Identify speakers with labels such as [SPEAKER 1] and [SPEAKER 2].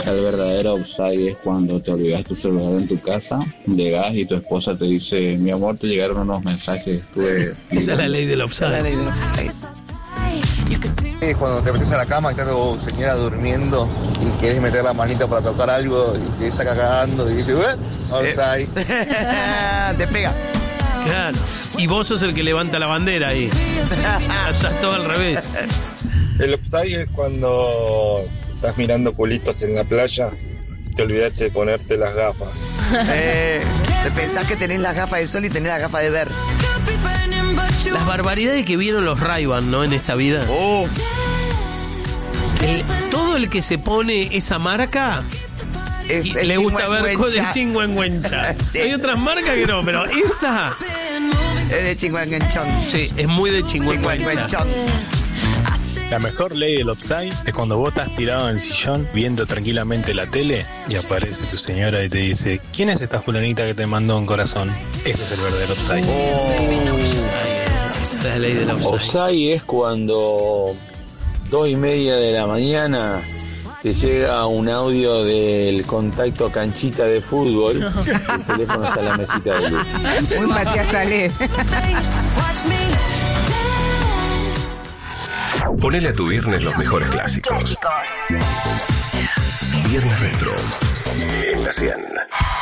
[SPEAKER 1] El verdadero offside es cuando te olvidas tu celular en tu casa, llegas y tu esposa te dice, mi amor, te llegaron unos mensajes, estuve...
[SPEAKER 2] Esa es la ley del offside.
[SPEAKER 3] Es cuando te metes a la cama y está tu señora durmiendo y quieres meter la manita para tocar algo y te saca cagando y dices, offside.
[SPEAKER 4] Te pega.
[SPEAKER 2] Claro. Y vos sos el que levanta la bandera ahí. Estás todo al revés.
[SPEAKER 5] El offside es cuando estás mirando culitos en la playa y te olvidaste de ponerte las gafas.
[SPEAKER 4] Te pensás que tenés las gafas de sol y tenés las gafas de ver.
[SPEAKER 2] Las barbaridades que vieron los Ray-Ban, ¿no? En esta vida. Todo el que se pone esa marca le gusta ver con el chingüengüencha. Hay otras marcas que no, pero esa
[SPEAKER 4] es de chingüengüenchón.
[SPEAKER 2] Sí, es muy de chingüengüencha.
[SPEAKER 6] La mejor ley del offside es cuando vos estás tirado en el sillón viendo tranquilamente la tele y aparece tu señora y te dice, ¿quién es esta fulanita que te mandó un corazón? Ese es el verdadero offside.
[SPEAKER 2] Esa es la ley del offside.
[SPEAKER 1] Offside es cuando 2:30 de la mañana te llega un audio del contacto canchita de fútbol, el teléfono está en la mesita de luz.
[SPEAKER 7] Muy Matías Salé.
[SPEAKER 8] Ponele a tu viernes los mejores clásicos. Viernes Retro en la 100.